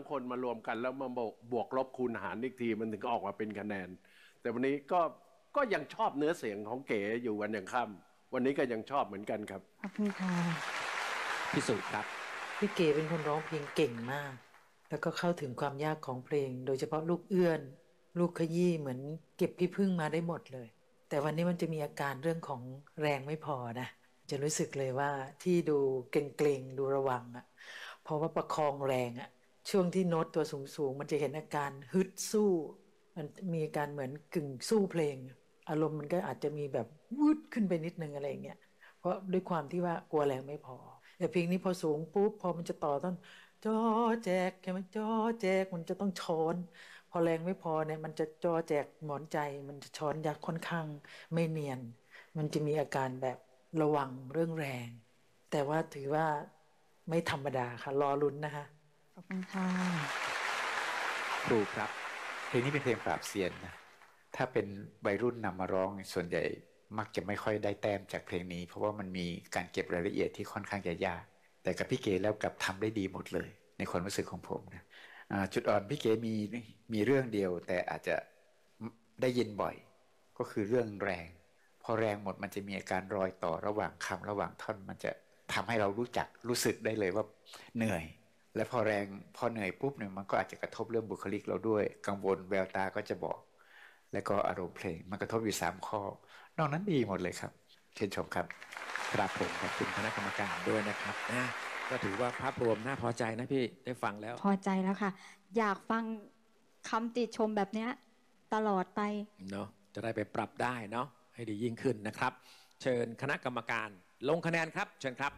คนมารวมกันแล้วมาบวกลบคูณหารอีกทีมันถึงออกมาเป็นคะแนนแต่วันนี้ก็ยังชอบเนื้อเสียงของเก๋อยู่วันยังค่ำวันนี้ก็ยังชอบเหมือนกันครับขอบคุณค่ะพิสูจน์ครับพี่เก๋เป็นคนร้องเพลงเก่งมากแล้วก็เข้าถึงความยากของเพลงโดยเฉพาะลูกเอื้อนลูกขยี้เหมือนเก็บพี่พึ่งมาได้หมดเลยแต่วันนี้มันจะมีอาการเรื่องของแรงไม่พอนะจะรู้สึกเลยว่าที่ดูเกรงๆดูระวังอ่ะเพราะว่าประคองแรงอ่ะช่วงที่โน้ตตัวสูงๆมันจะเห็นอาการฮึดสู้มันมีอาการเหมือนกึ่งสู้เพลงอารมณ์มันก็อาจจะมีแบบวืดขึ้นไปนิดนึงอะไรเงี้ยเพราะด้วยความที่ว่ากลัวแรงไม่พอแต่เพลงนี้พอสูงปุ๊บพอมันจะต่อต้นจอแจกใช่ไหมจอแจกมันจะต้องช้อนพอแรงไม่พอเนี่ยมันจะจอแจกหมอนใจมันจะช้อนยากค่อนข้างไม่เนียนมันจะมีอาการแบบระวังเรื่องแรงแต่ว่าถือว่าไม่ธรรมดาค่ะรอลุ้นนะคะขอบคุณค่ะครูครับเพลงนี้เป็นเพลงปราบเซียนนะถ้าเป็นวัยรุ่นนำมาร้องส่วนใหญ่มักจะไม่ค่อยได้แต้มจากเพลงนี้เพราะว่ามันมีการเก็บรายละเอียดที่ค่อนข้างจะยากแต่กับพี่เก๋แล้วกลับทำได้ดีหมดเลยในความรู้สึกของผมนะจุดอ่อนพี่เก๋มีเรื่องเดียวแต่อาจจะได้ยินบ่อยก็คือเรื่องแรงพอแรงหมดมันจะมีอาการรอยต่อระหว่างคำระหว่างท่อนมันจะทำให้เรารู้สึกได้เลยว่าเหนื่อยและพอเหนื่อยปุ๊บเนี่ยมันก็อาจจะกระทบเรื่องบุคลิกเราด้วยกังวลแววตาก็จะบอกและก็อารมณ์เพลงมันกระทบอยู่3 ข้อนอกนั้นดีหมดเลยครับเชิญชมครับครับผมขอบคุณคณะกรรมการด้วยนะครับก็ถือว่าภาพรวมน่าพอใจนะพี่ได้ฟังแล้วพอใจแล้วค่ะอยากฟังคำติชมแบบนี้ตลอดไปเนาะจะได้ไปปรับได้เนาะให้ดียิ่งขึ้นนะครับเชิญคณะกรรมการลงคะแนนครับเชิญครับ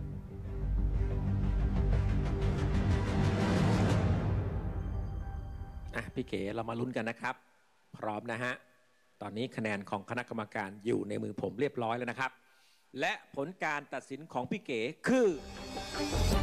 พี่เก๋เรามาลุ้นกันนะครับพร้อมนะฮะตอนนี้คะแนนของคณะกรรมการอยู่ในมือผมเรียบร้อยแล้วนะครับและผลการตัดสินของพี่เก๋คือ